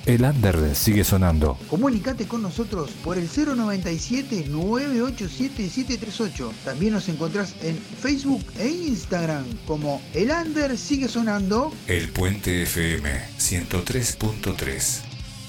El under sigue sonando. Comunicate con nosotros por el 097-987-738. También nos encontrás en Facebook e Instagram como El Under Sigue Sonando. El Puente FM 103.3.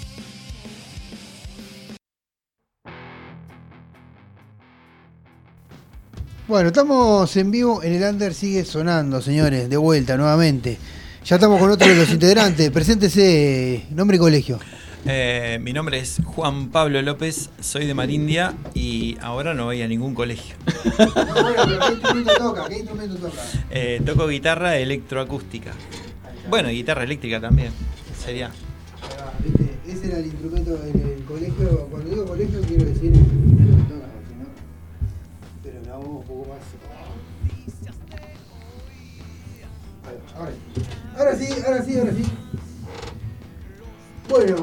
Bueno, estamos en vivo en El Under Sigue Sonando, señores, de vuelta nuevamente. Ya estamos con otro de los integrantes. Preséntese, nombre y colegio. Mi nombre es Juan Pablo López, soy de Marindia y ahora no voy a ningún colegio. ¿Qué instrumento toca? Toco guitarra electroacústica. Bueno, guitarra eléctrica también sería. ¿Viste? Ese era el instrumento en el colegio. Cuando digo colegio quiero decir el instrumento que toca, ¿no? Pero la voz un poco más. Ahora sí. Bueno,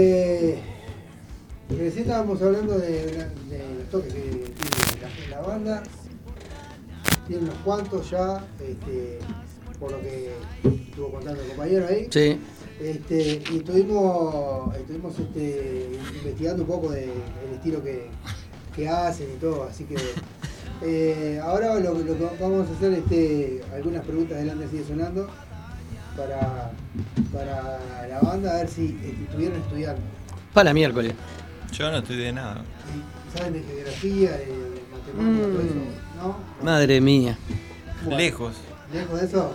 recién estábamos hablando de los toques que tiene la banda. Tiene unos cuantos ya, por lo que estuvo contando el compañero ahí. Sí. Y estuvimos investigando un poco del estilo que hacen y todo, así que ahora lo que vamos a hacer algunas preguntas del Under Sigue Sonando para la banda, a ver si estuvieron estudiando. Para miércoles. Yo no estudié nada. ¿Saben de geografía, de matemáticas, todo eso? ¿No? Madre mía. Bueno, ¿Lejos de eso?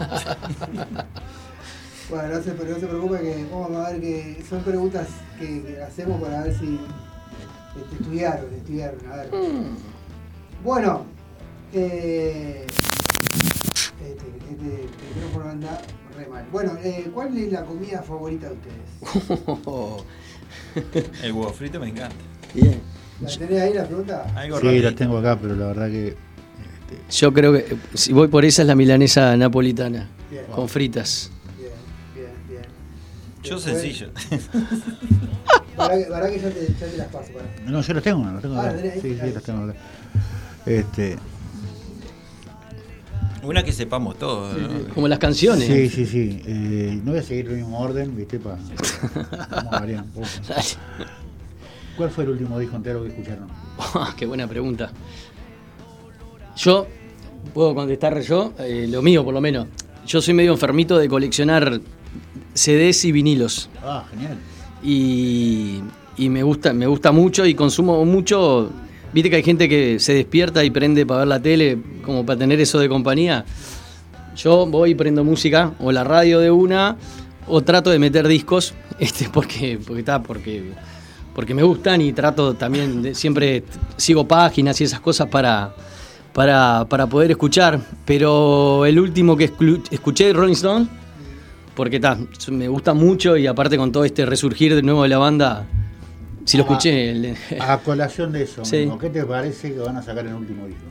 Bueno, no se preocupe que vamos a ver que son preguntas que hacemos para ver si estudiaron, a ver. Bueno, el micrófono anda re mal. Bueno, ¿cuál es la comida favorita de ustedes? El huevo frito me encanta. Bien. ¿La tenés ahí la pregunta? Sí, rapidito. La tengo acá, pero la verdad que... Yo creo que si voy por esa es la milanesa napolitana. Bien. Con fritas. Bien. Yo Después, sencillo. Para que ya te las paso. Para. No, yo las tengo acá. ¿La tenés ahí? Sí, las tengo acá. Una que sepamos todos, ¿no? Como las canciones. Sí. No voy a seguir el mismo orden, ¿viste? Vamos a variar un poco. ¿Cuál fue el último disco entero que escucharon? Qué buena pregunta. Yo, puedo contestar yo, lo mío por lo menos. Yo soy medio enfermito de coleccionar CDs y vinilos. Ah, genial. Y me gusta mucho y consumo mucho. Viste que hay gente que se despierta y prende para ver la tele, como para tener eso de compañía. Yo voy y prendo música, o la radio de una, o trato de meter discos, porque me gustan y trato también siempre sigo páginas y esas cosas para poder escuchar. Pero el último que escuché, Rolling Stone, porque me gusta mucho y aparte con todo este resurgir de nuevo de la banda. Si lo escuché. A colación de eso, sí. ¿Qué te parece que van a sacar en el último disco?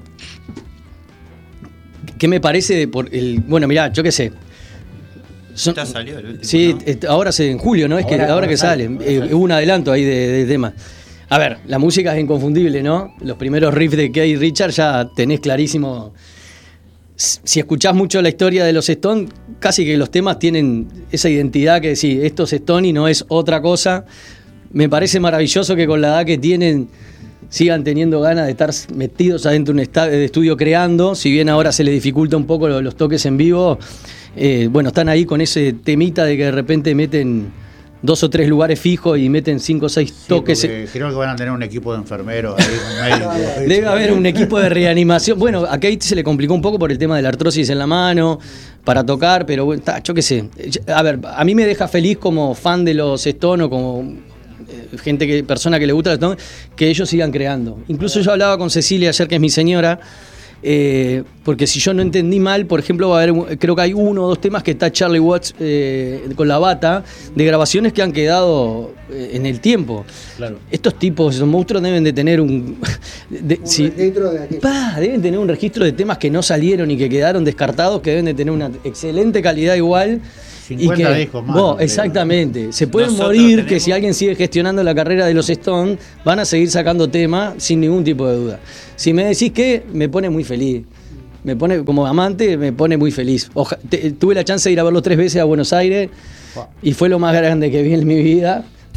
¿Qué me parece bueno, mirá, yo qué sé. Ya salió el último, sí, ¿no? Ahora en julio, ¿no? Es que ahora que sale. Hubo un adelanto ahí de temas. A ver, la música es inconfundible, ¿no? Los primeros riffs de Keith Richards ya tenés clarísimo. Si escuchás mucho la historia de los Stones, casi que los temas tienen esa identidad que decís, esto es Stone y no es otra cosa. Me parece maravilloso que con la edad que tienen sigan teniendo ganas de estar metidos adentro de un estudio creando, si bien ahora se les dificulta un poco los toques en vivo, están ahí con ese temita de que de repente meten 2 o 3 lugares fijos y meten 5 o 6 toques. Creo que van a tener un equipo de enfermeros ahí, un médico. Debe haber un equipo de reanimación. Bueno, a Kate se le complicó un poco por el tema de la artrosis en la mano para tocar, pero bueno, yo qué sé. A ver, a mí me deja feliz como fan de los Stones o como persona que le gusta los Stones, que ellos sigan creando. Incluso yo hablaba con Cecilia ayer, que es mi señora, porque si yo no entendí mal, por ejemplo, va a haber, creo que hay 1 o 2 temas que está Charlie Watts con la bata, de grabaciones que han quedado en el tiempo. Claro. Estos tipos, esos monstruos deben de tener registro de aquello. Deben tener un registro de temas que no salieron y que quedaron descartados, que deben de tener una excelente calidad igual. 50 discos más. Exactamente. Se pueden morir que si alguien sigue gestionando la carrera de los Stones, van a seguir sacando temas sin ningún tipo de duda. Si me decís que, me pone muy feliz. Como amante, me pone muy feliz. Tuve la chance de ir a verlos 3 veces a Buenos Aires y fue lo más grande que vi en mi vida.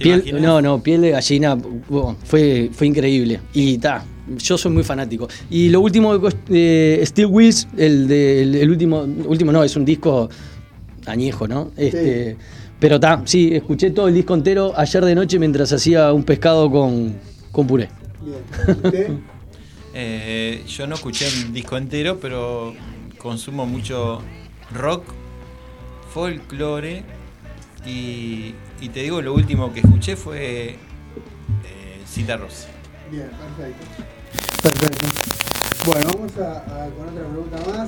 Piel de gallina, fue increíble. Y yo soy muy fanático. Y lo último de Steel Wheels, el último no, es un disco añejo, ¿no? Sí. Pero sí, escuché todo el disco entero ayer de noche mientras hacía un pescado con puré. Bien. ¿Usted? Yo no escuché el disco entero, pero consumo mucho rock, folclore y te digo, lo último que escuché fue Cita Rossi. Bien, perfecto. Bueno, vamos con otra pregunta más.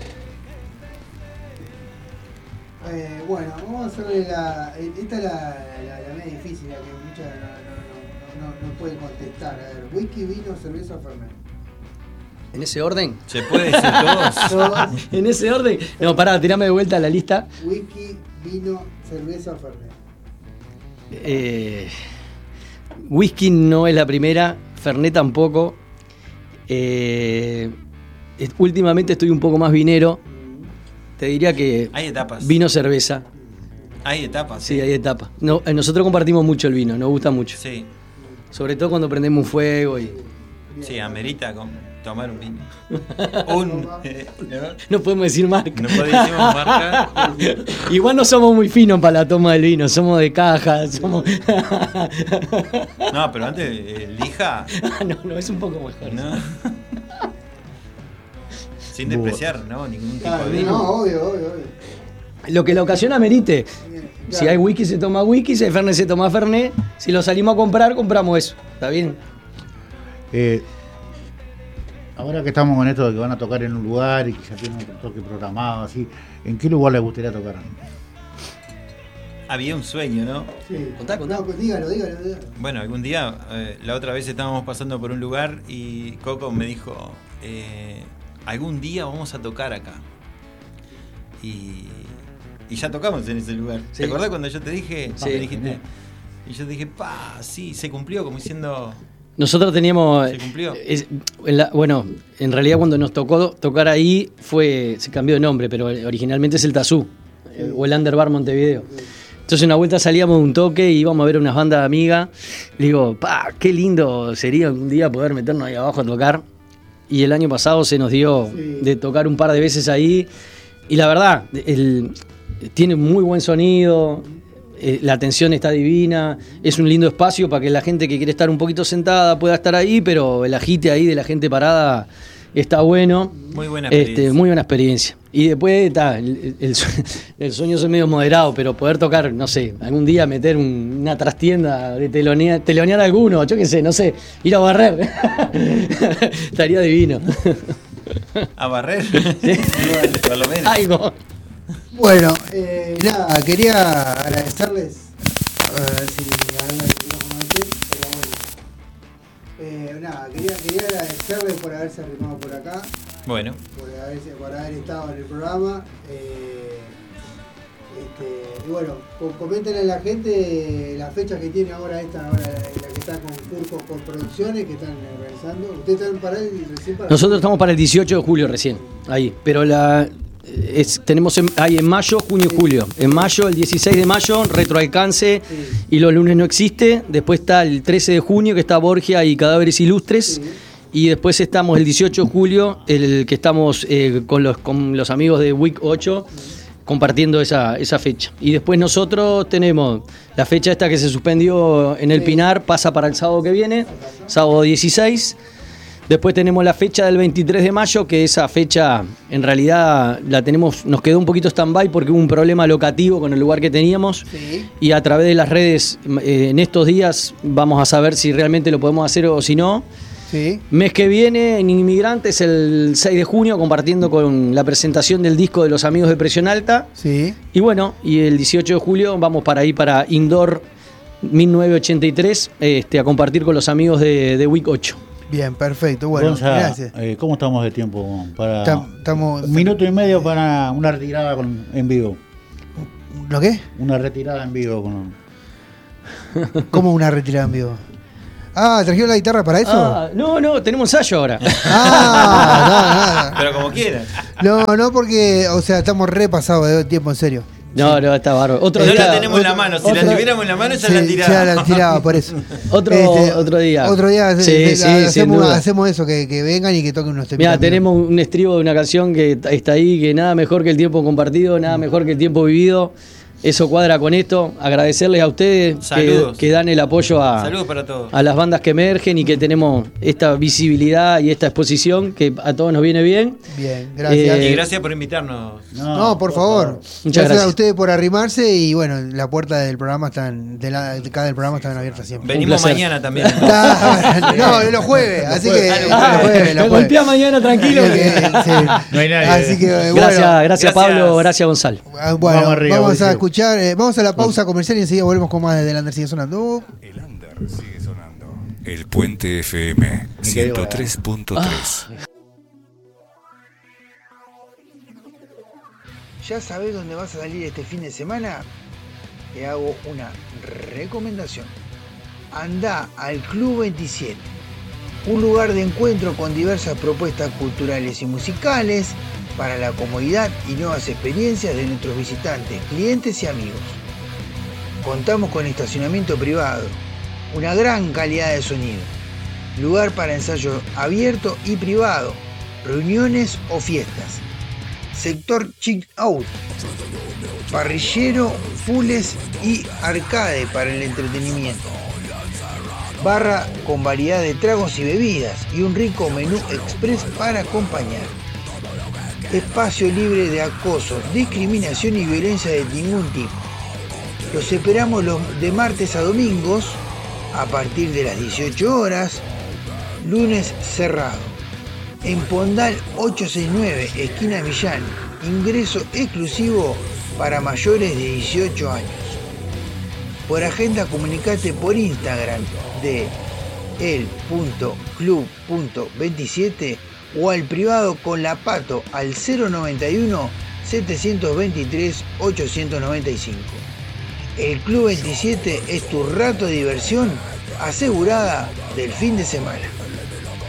Bueno, vamos a hacerle esta es la media difícil, la que muchas no pueden contestar. A ver, whisky, vino, cerveza o fernet. ¿En ese orden? ¿Se puede decir todos? ¿En ese orden? No, pará, tirame de vuelta la lista. Whisky, vino, cerveza o fernet. Whisky no es la primera, fernet tampoco. Últimamente estoy un poco más vinero. Te diría que hay etapas. Vino, cerveza. Hay etapas. Sí, hay etapas. No, nosotros compartimos mucho el vino, nos gusta mucho. Sí. Sobre todo cuando prendemos un fuego y... Sí, amerita tomar un vino. No podemos decir marca. No podemos decir marca. Igual no somos muy finos para la toma del vino, somos de caja, somos... No, pero antes lija. No, es un poco mejor. No. Sin despreciar, ¿no? Ningún tipo de vino. No, obvio. Lo que la ocasión amerite. Bien, Si claro. hay whisky se toma whisky, si hay fernet se toma fernet. Si lo salimos a comprar, compramos eso. ¿Está bien? Ahora que estamos con esto de que van a tocar en un lugar y que ya tienen un toque programado, así, ¿en qué lugar les gustaría tocar? Había un sueño, ¿no? Sí. Contá. No, pues dígalo. Bueno, algún día, la otra vez estábamos pasando por un lugar y Coco me dijo, algún día vamos a tocar acá. Y ya tocamos en ese lugar. Sí. ¿Te acordás cuando yo te dije? Sí. Me dijiste. Y yo dije, sí, se cumplió, como diciendo... Nosotros teníamos... ¿Se cumplió? Bueno, en realidad cuando nos tocó tocar ahí se cambió de nombre, pero originalmente es el Tazú, o el Underbar Montevideo. Entonces una vuelta salíamos de un toque y íbamos a ver unas bandas amigas. Le digo, qué lindo sería un día poder meternos ahí abajo a tocar. Y el año pasado se nos dio de tocar un par de veces ahí. Y la verdad, tiene muy buen sonido, la atención está divina, es un lindo espacio para que la gente que quiere estar un poquito sentada pueda estar ahí, pero el agite ahí de la gente parada está bueno. Muy buena experiencia. Muy buena experiencia. Y después el sueño es medio moderado, pero poder tocar, no sé, algún día meter una trastienda de telonear a alguno, yo qué sé, no sé, ir a barrer. Estaría divino. ¿A barrer? Sí. Por lo menos. Algo. Bueno, nada, quería agradecerles. A ver si agarro el micrófono este, pero bueno. Nada, quería agradecerles por haberse arrimado por acá, Bueno, por haber estado en el programa. Y bueno, coméntenle a la gente las fechas que tiene ahora la que está con Curcos con Producciones, que están organizando. ¿Ustedes están para él recién para? Nosotros estamos para el 18 de julio recién, ahí, pero tenemos en mayo, junio y julio. En mayo, el 16 de mayo, retroalcance y los lunes no existe. Después está el 13 de junio, que está Borgia y Cadáveres Ilustres. Sí. Y después estamos el 18 de julio, el que estamos con los amigos de Week 8, compartiendo esa fecha. Y después nosotros tenemos la fecha esta que se suspendió en el Pinar, pasa para el sábado que viene, sábado 16. Después tenemos la fecha del 23 de mayo, que esa fecha en realidad nos quedó un poquito stand-by porque hubo un problema locativo con el lugar que teníamos. Sí. Y a través de las redes, en estos días, vamos a saber si realmente lo podemos hacer o si no. Sí. Mes que viene en Inmigrantes, el 6 de junio, compartiendo con la presentación del disco de los amigos de Presión Alta. Sí. Y bueno, y el 18 de julio vamos para Indoor 1983 a compartir con los amigos de Week 8. Bien, perfecto. Bueno, Gonza, gracias. ¿cómo estamos de tiempo? Para Estamos. un minuto y medio para una retirada en vivo. ¿Lo qué? Una retirada en vivo. ¿Cómo una retirada en vivo? ¿Trajeron la guitarra para eso? No, tenemos ensayo ahora. pero como quieras. No, porque, o sea, estamos repasados de tiempo, en serio. No, está bárbaro. Otro No día. la tenemos en la mano. Si la tuviéramos en la mano, ya la Sí, tiraba. ya la tiraba, por eso. Otro día. Otro día Sí, sin duda. hacemos eso, que vengan y que toquen unos temas. Mira, tenemos un estribo de una canción que está ahí, que nada mejor que el tiempo compartido, nada mejor que el tiempo vivido. Eso cuadra con esto. Agradecerles a ustedes que dan el apoyo Saludos para todos. a las bandas que emergen y que tenemos esta visibilidad y esta exposición que a todos nos viene bien. Bien, gracias. Y gracias por invitarnos. No, por favor. Muchas Gracias a gracias. ustedes por arrimarse y bueno, la puerta del programa están, de cada del programa están abiertas siempre. Venimos placer. mañana también. No, los jueves, así que los jueves, Me los golpea jueves. mañana tranquilo. Sí. No hay nadie. Así que bueno, Gracias Pablo, gracias Gonzalo. bueno, Vamos arriba, vamos a Mauricio. escuchar, vamos a la pausa comercial y enseguida volvemos con más desde el Under sigue sonando. El Under sigue sonando. El Puente FM 103.3. ¿Ya sabés dónde vas a salir este fin de semana? Te hago una recomendación. Anda al Club 27, un lugar de encuentro con diversas propuestas culturales y musicales para la comodidad y nuevas experiencias de nuestros visitantes, clientes y amigos. Contamos con estacionamiento privado, una gran calidad de sonido, lugar para ensayo abierto y privado, reuniones o fiestas. Sector chill out, parrillero, fules y arcade para el entretenimiento. Barra con variedad de tragos y bebidas y un rico menú express para acompañar. Espacio libre de acoso, discriminación y violencia de ningún tipo. Los esperamos de martes a domingos a partir de las 18 horas, lunes cerrado. En Pondal 869, esquina Millán, ingreso exclusivo para mayores de 18 años. Por agenda comunicate por Instagram de el.club.27 o al privado con la Pato al 091 723 895. El Club 27 es tu rato de diversión asegurada del fin de semana.